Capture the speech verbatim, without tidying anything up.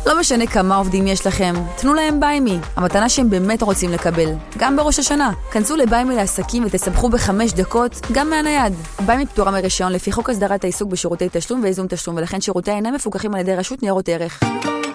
לא משנה כמה עובדים יש לכם, תנו להם ביימי, המתנה שהם באמת רוצים לקבל, גם בראש השנה. כנסו לביימי לעסקים ותסבכו בחמש דקות, גם מהנייד. ביימי פטורה מרישיון לפי חוק הסדרת העיסוק בשירותי תשלום ואיזון תשלום, ולכן שירותי אינם מפוקחים על ידי רשות ניירות ערך.